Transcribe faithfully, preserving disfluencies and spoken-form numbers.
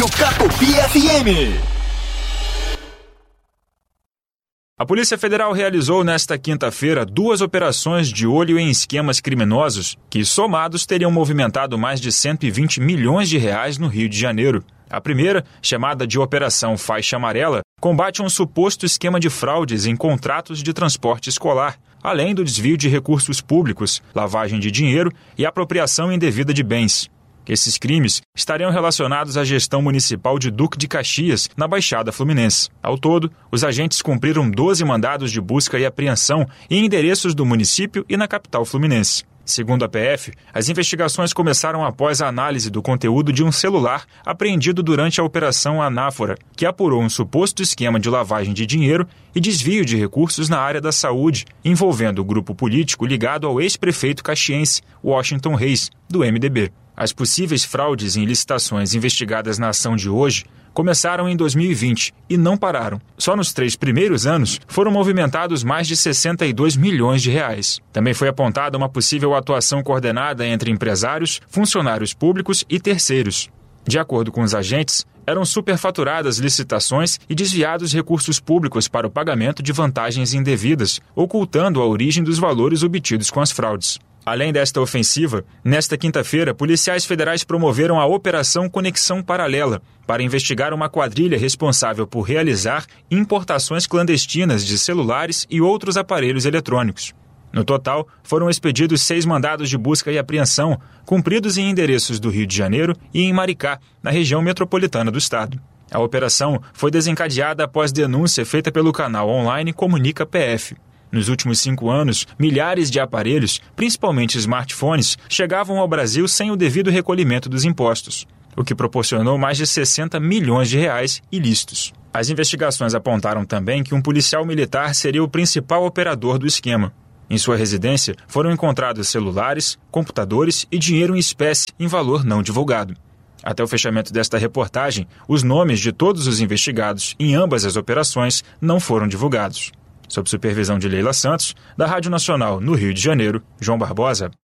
Capopi F M. A Polícia Federal realizou nesta quinta-feira duas operações de olho em esquemas criminosos que, somados, teriam movimentado mais de cento e vinte milhões de reais no Rio de Janeiro. A primeira, chamada de Operação Faixa Amarela, combate um suposto esquema de fraudes em contratos de transporte escolar, além do desvio de recursos públicos, lavagem de dinheiro e apropriação indevida de bens. Esses crimes estariam relacionados à gestão municipal de Duque de Caxias, na Baixada Fluminense. Ao todo, os agentes cumpriram doze mandados de busca e apreensão em endereços do município e na capital fluminense. Segundo a P F, as investigações começaram após a análise do conteúdo de um celular apreendido durante a Operação Anáfora, que apurou um suposto esquema de lavagem de dinheiro e desvio de recursos na área da saúde, envolvendo o grupo político ligado ao ex-prefeito caxiense, Washington Reis, do M D B. As possíveis fraudes em licitações investigadas na ação de hoje começaram em dois mil e vinte e não pararam. Só nos três primeiros anos foram movimentados mais de sessenta e dois milhões de reais. Também foi apontada uma possível atuação coordenada entre empresários, funcionários públicos e terceiros. De acordo com os agentes, eram superfaturadas licitações e desviados recursos públicos para o pagamento de vantagens indevidas, ocultando a origem dos valores obtidos com as fraudes. Além desta ofensiva, nesta quinta-feira, policiais federais promoveram a Operação Conexão Paralela para investigar uma quadrilha responsável por realizar importações clandestinas de celulares e outros aparelhos eletrônicos. No total, foram expedidos seis mandados de busca e apreensão, cumpridos em endereços do Rio de Janeiro e em Maricá, na região metropolitana do estado. A operação foi desencadeada após denúncia feita pelo canal online Comunica P F. Nos últimos cinco anos, milhares de aparelhos, principalmente smartphones, chegavam ao Brasil sem o devido recolhimento dos impostos, o que proporcionou mais de sessenta milhões de reais ilícitos. As investigações apontaram também que um policial militar seria o principal operador do esquema. Em sua residência, foram encontrados celulares, computadores e dinheiro em espécie em valor não divulgado. Até o fechamento desta reportagem, os nomes de todos os investigados em ambas as operações não foram divulgados. Sob supervisão de Leila Santos, da Rádio Nacional no Rio de Janeiro, João Barbosa.